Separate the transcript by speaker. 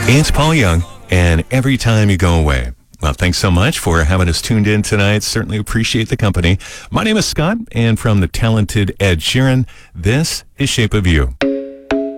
Speaker 1: It's Paul Young, and Every Time You Go Away. Well, thanks so much for having us tuned in tonight. Certainly appreciate the company. My name is Scott, and from the talented Ed Sheeran, this is Shape of You.